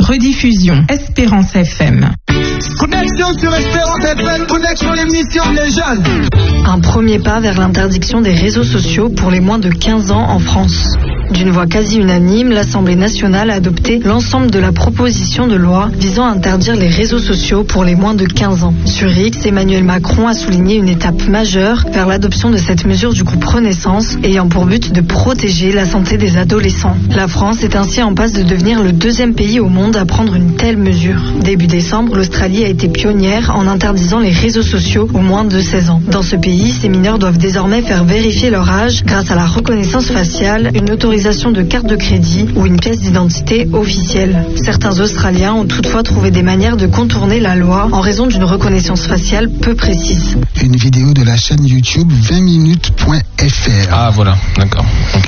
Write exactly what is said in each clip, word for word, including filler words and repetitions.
Rediffusion Espérance F M. Connexion sur Espérance F M, connexion l'émission Les Jeunes. Un premier pas vers l'interdiction des réseaux sociaux pour les moins de quinze ans en France. D'une voix quasi unanime, l'Assemblée nationale a adopté l'ensemble de la proposition de loi visant à interdire les réseaux sociaux pour les moins de quinze ans. Sur X, Emmanuel Macron a souligné une étape majeure vers l'adoption de cette mesure du groupe Renaissance, ayant pour but de protéger la santé des adolescents. La France est ainsi en passe de devenir le deuxième pays au monde à prendre une telle mesure. Début décembre, l'Australie a été pionnière en interdisant les réseaux sociaux aux moins de seize ans. Dans ce pays, ces mineurs doivent désormais faire vérifier leur âge grâce à la reconnaissance faciale, une autorisation de carte de crédit ou une pièce d'identité officielle. Certains Australiens ont toutefois trouvé des manières de contourner la loi en raison d'une reconnaissance faciale peu précise. Une vidéo de la chaîne YouTube vingt minutes point f r. Ah voilà, d'accord. Okay.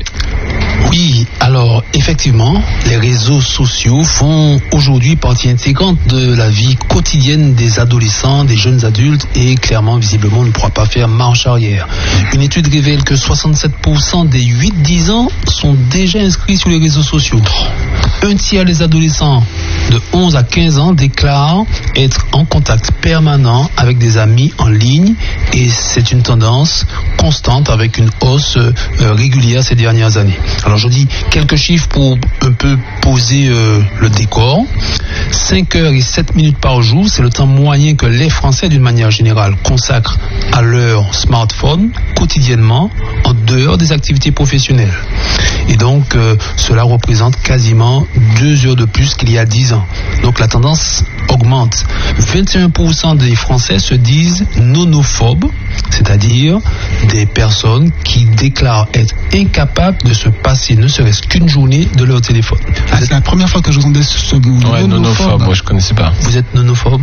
Oui, alors effectivement, les réseaux sociaux font aujourd'hui partie intégrante de la vie quotidienne des adolescents, des jeunes adultes et clairement, visiblement, on ne pourra pas faire marche arrière. Une étude révèle que soixante-sept pour cent des huit dix ans sont déjà inscrits sur les réseaux sociaux. Un tiers des adolescents de onze à quinze ans déclarent être en contact permanent avec des amis en ligne et c'est une tendance constante avec une hausse euh, régulière ces dernières années. Alors je dis quelques chiffres pour un peu poser euh, le décor. cinq heures et sept minutes par jour, c'est le temps moyen que les Français d'une manière générale consacrent à leur smartphone quotidiennement en dehors des activités professionnelles. Et donc euh, cela représente quasiment deux heures de plus qu'il y a dix ans. Donc la tendance augmente. vingt et un pour cent des Français se disent nonophobes, c'est-à-dire des personnes qui déclarent être incapables de se passer ne serait-ce qu'une journée de leur téléphone. Ah, c'est la première fois que je entendais ce mot. Ouais, nonophobe, moi je connaissais pas. Vous êtes nonophobe?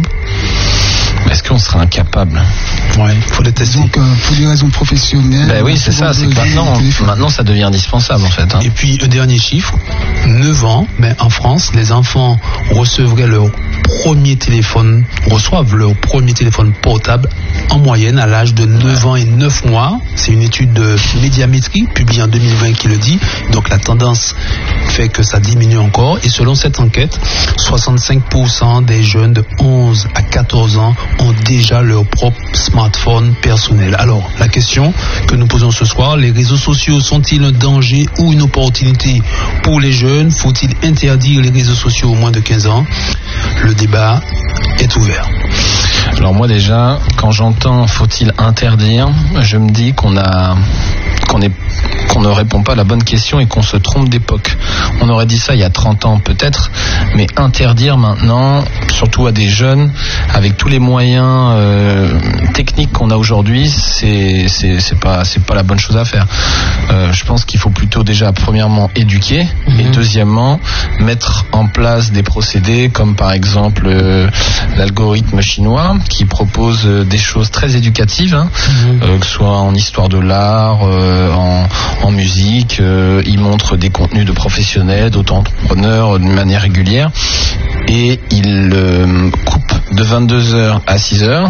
Est-ce qu'on serait incapable? Ouais, il faut le tester. Donc, euh, pour des raisons professionnelles. Ben oui, c'est ça, c'est que maintenant, maintenant ça devient indispensable en fait. Hein. Et puis, un dernier chiffre, neuf ans, mais en France, les enfants recevraient leur premier téléphone, reçoivent leur premier téléphone portable en moyenne à l'âge de neuf ans et neuf mois. C'est une étude de Médiamétrie publiée en deux mille vingt qui le dit. Donc la tendance fait que ça diminue encore. Et selon cette enquête, soixante-cinq pour cent des jeunes de onze à quatorze ans ont déjà leur propre smartphone personnel. Alors, la question que nous posons ce soir, les réseaux sociaux sont-ils un danger ou une opportunité pour les jeunes? Faut-il interdire les réseaux sociaux aux moins de quinze ans? Le débat est ouvert. Alors moi déjà, quand j'entends faut-il interdire, je me dis qu'on a qu'on est qu'on ne répond pas à la bonne question et qu'on se trompe d'époque. On aurait dit ça il y a trente ans peut-être, mais interdire maintenant, surtout à des jeunes, avec tous les moyens euh, techniques qu'on a aujourd'hui, c'est c'est c'est pas c'est pas la bonne chose à faire. Euh, je pense qu'il faut plutôt déjà premièrement éduquer mmh. et deuxièmement mettre en place des procédés comme par exemple euh, l'algorithme chinois qui propose euh, des choses très éducatives, hein, mmh. euh, que ce soit en histoire de l'art, euh, en en musique, euh, il montre des contenus de professionnels, d'auto-entrepreneurs de manière régulière et il euh, coupe de vingt-deux heures à six heures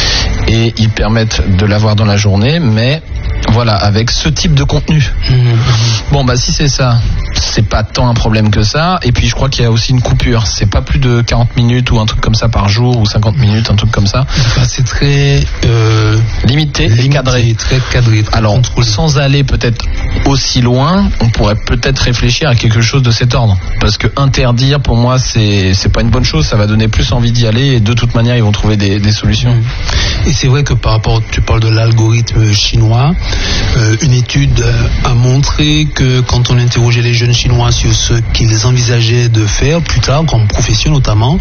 et ils permettent de l'avoir dans la journée, mais voilà, avec ce type de contenu. Mmh. Bon, bah si c'est ça, c'est pas tant un problème que ça. Et puis je crois qu'il y a aussi une coupure. C'est pas plus de quarante minutes ou un truc comme ça par jour ou cinquante minutes, un truc comme ça. Bah, c'est très euh, limité, limité et cadré. Très cadré. Très Alors, contrôlé. Sans aller peut-être aussi loin, on pourrait peut-être réfléchir à quelque chose de cet ordre. Parce que interdire, pour moi, c'est c'est pas une bonne chose. Ça va donner plus envie d'y aller et de toute manière, ils vont trouver des, des solutions. Et c'est vrai que par rapport, tu parles de l'algorithme chinois. Euh, une étude a montré que quand on interrogeait les jeunes chinois sur ce qu'ils envisageaient de faire plus tard, comme profession notamment,